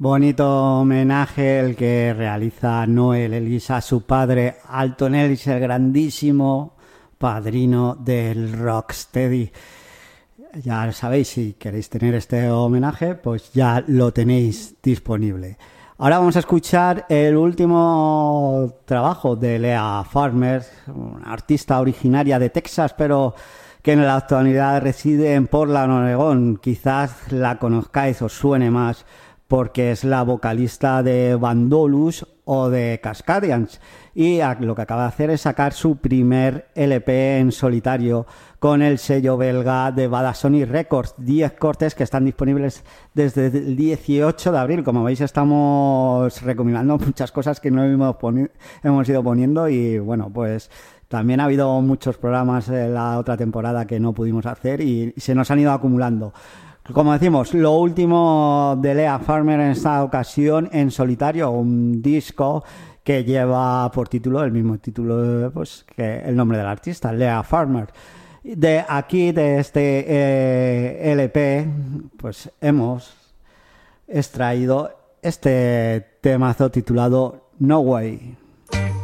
Bonito homenaje el que realiza Noel Ellis a su padre, Alton Ellis, el grandísimo padrino del rocksteady. Ya lo sabéis, si queréis tener este homenaje, pues ya lo tenéis disponible. Ahora vamos a escuchar el último trabajo de Leah Farmer, una artista originaria de Texas, pero que en la actualidad reside en Portland, Oregón. Quizás la conozcáis, os suene más, porque es la vocalista de Vandolus o de Cascadians. Y lo que acaba de hacer es sacar su primer LP en solitario con el sello belga de Badasonic Records. 10 cortes que están disponibles desde el 18 de abril. Como veis, estamos recomendando muchas cosas que no hemos ido poniendo. Y bueno, pues también ha habido muchos programas en la otra temporada que no pudimos hacer y se nos han ido acumulando. Como decimos, lo último de Leah Farmer en esta ocasión en solitario, un disco que lleva por título el mismo título pues, que el nombre del artista, Leah Farmer. De aquí, de este LP, pues hemos extraído este temazo titulado No Way.